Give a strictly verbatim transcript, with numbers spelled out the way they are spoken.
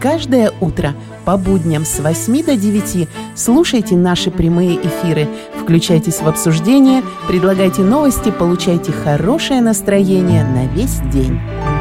каждое утро по будням с восьми до девяти слушайте наши прямые эфиры, включайтесь в обсуждение, предлагайте новости, получайте хорошее настроение на весь день.